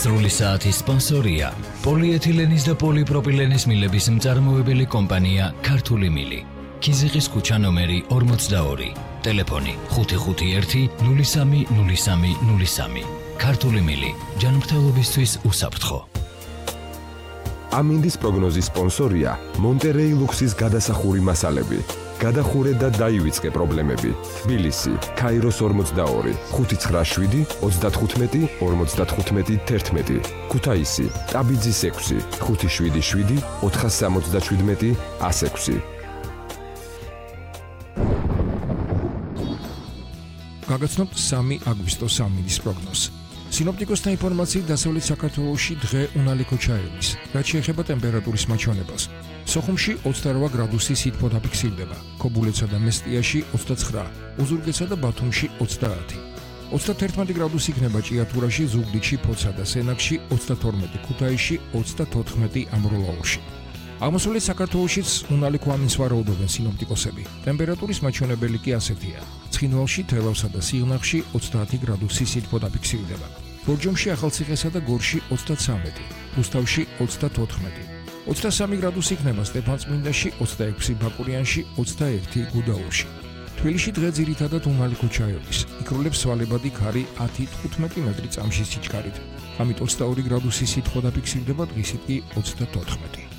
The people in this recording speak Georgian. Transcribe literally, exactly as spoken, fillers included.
სრული საათის სპონსორია პოლიეთილენის და პოლიპროპილენის მილების მწარმოებელი კომპანია ქართული მილი. ქიზიყის ქუჩა ნომერი ორმოცდაორი. ტელეფონი ხუთი ხუთი ერთი ნული სამი ნული სამი ნული სამი. ქართული მილი. ჯანმრთელობისთვის უსაფრთხო. ამინდის პროგნოზის სპონსორია მონტერეი ლუქსის გადასახური მასალები. გადახურე და დაივიწყე პრობლემები. თბილისი, ქაიროს ორმოცდაორი, ხუთი ცხრა შვიდი ოცდათხუთმეტი ორმოცდათხუთმეტი თერთმეტი. ქუთაისი, ტაბიძის ექვსი, ხუთი შვიდი შვიდი ოთხასამოცდაშვიდმეტი ასექვსი. გაგაცნობთ სამი აგვისტოს ამინდის პროგნოზს. სინოპტიკოსთა ინფორმაციით დასავლეთ საქართველოში დღე უნალიქო ჩაივლის, რაც შეეხება ტემპერატურის მაჩვენებას. სოხუმში ოცდაორი გრადუსი სითბო დაფიქსირდება, ქობულეთსა და მესტიაში ოცდაცხრა, უზურგეთსა და ბათუმში ოცდაათი. ოცდათერთმეტი გრადუსი იქნება ჭიათურაში, ზუგდიდში, ფოცსა და სენაკში, ოცდათორმეტი ქუთაისში, ოცდათოთხმეტი ამროლაურში. აღმოსავლეთ საქართველოშიც უნალიქო ამინს ვარაუდობენ სინოპტიკოსები. ტემპერატურის მაჩვენებელი კი ასეთია. ცხინვალში, თელავსა და სიღნაღში ოცდაათი გრადუსი სითბო დაფიქსირდება. ბორჯომში, ახალციხესა და გორში ოცდაცამეტი, რუსთავში ოცდათოთხმეტი. ოცდასამი გრადუსი იქნება სტეფანწმინდაში, ოცდაექვსი ბაკურიანში, ოცდაერთი გუდაურში. თბილისში დღე ძირითადად უნალიქო ჩაივლის. იქროლებს სვალებადი ქარი ათი თხუთმეტი მეტრი წამში სიჩქარით. ამით ოცდაორი გრადუსი სითბო დაფიქსირდება, დღისით კი ოცდათოთხმეტი.